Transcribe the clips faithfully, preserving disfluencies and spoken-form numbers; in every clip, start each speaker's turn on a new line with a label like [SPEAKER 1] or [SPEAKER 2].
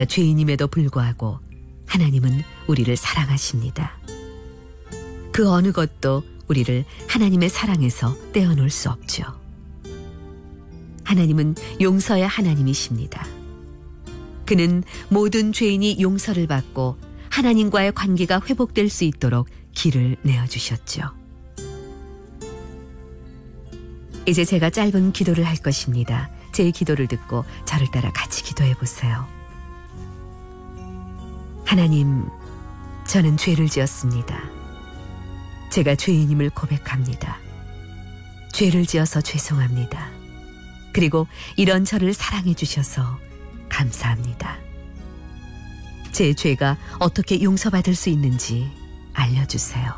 [SPEAKER 1] 죄인임에도 불구하고 하나님은 우리를 사랑하십니다. 그 어느 것도 우리를 하나님의 사랑에서 떼어놓을 수 없죠. 하나님은 용서의 하나님이십니다. 그는 모든 죄인이 용서를 받고 하나님과의 관계가 회복될 수 있도록 길을 내어주셨죠. 이제 제가 짧은 기도를 할 것입니다. 제 기도를 듣고 저를 따라 같이 기도해 보세요. 하나님, 저는 죄를 지었습니다. 제가 죄인임을 고백합니다. 죄를 지어서 죄송합니다. 그리고 이런 저를 사랑해 주셔서 감사합니다. 제 죄가 어떻게 용서받을 수 있는지 알려주세요.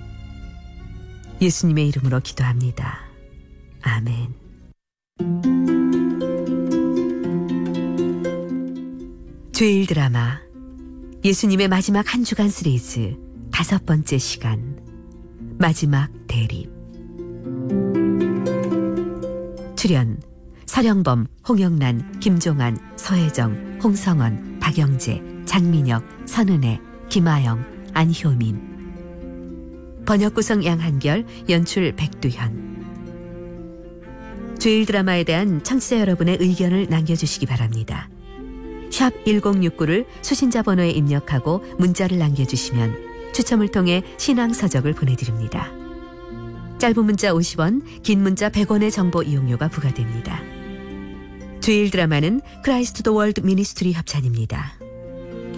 [SPEAKER 1] 예수님의 이름으로 기도합니다. 아멘. 죄일 드라마 예수님의 마지막 한 주간 시리즈 다섯 번째 시간 마지막 대립. 출연 서령범, 홍영란, 김종환, 서혜정, 홍성원, 박영재, 장민혁, 선은혜, 김아영, 안효민. 번역 구성 양한결, 연출 백두현. 죄일 드라마에 대한 청취자 여러분의 의견을 남겨주시기 바랍니다. 샵 일공육구를 수신자 번호에 입력하고 문자를 남겨주시면 추첨을 통해 신앙서적을 보내드립니다. 짧은 문자 오십 원, 긴 문자 백 원의 정보 이용료가 부과됩니다. 죄일 드라마는 크라이스트 더 월드 미니스트리 협찬입니다.